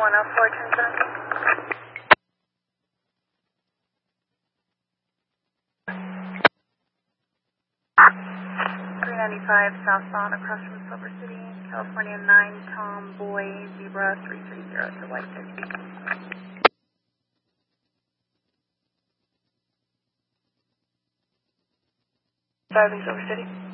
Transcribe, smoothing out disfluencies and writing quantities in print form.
104, turn 395 southbound across from Silver City, California 9 Tom Boy Zebra 330 to White 50. Driving Silver City.